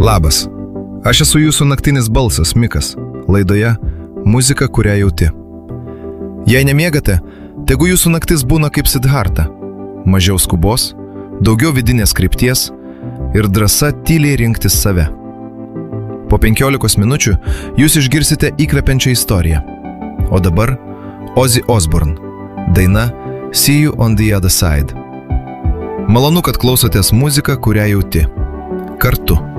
Labas. Aš esu jūsų naktinis balsas, Mikas, laidoje Muzika, kurią jauti. Jei nemiegate, tegu jūsų naktis būna kaip Siddharta. Mažiau skubos, daugiau vidinės krypties ir drąsa tyliai rinktis save. Po 15 minučių jūs išgirsite įkvepiančią istoriją. O dabar Ozzy Osbourne, daina See You on the Other Side. Malonu, kad klausotės muziką, kurią jauti. Kartu.